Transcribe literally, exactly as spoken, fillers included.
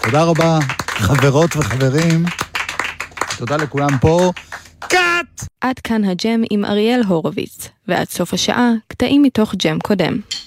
תודה רבה, חברות וחברים. תודה לכולם פה. קאט! עד כאן הג'ם עם אריאל הורוביץ, ועד סוף השעה, קטעים מתוך ג'ם קודם.